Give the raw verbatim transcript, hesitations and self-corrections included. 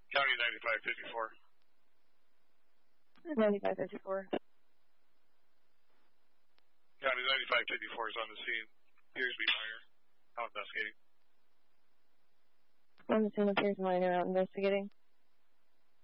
County ninety-five fifty-four. ninety-five fifty-four. County ninety-five fifty-four is on the scene. Appears to be minor. Out investigating. On the scene appears minor, out investigating.